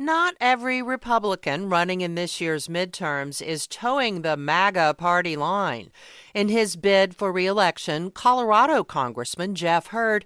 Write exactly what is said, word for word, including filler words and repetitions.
Not every Republican running in this year's midterms is towing the MAGA party line. In his bid for re-election, Colorado Congressman Jeff Hurd